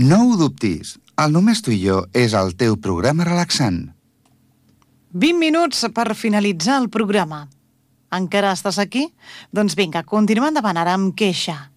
No ho dubtis, el Només tu i jo és el teu programa relaxant. 20 minuts per finalitzar el programa. Encara estàs aquí? Doncs vinga, continuem endavant ara amb queixa.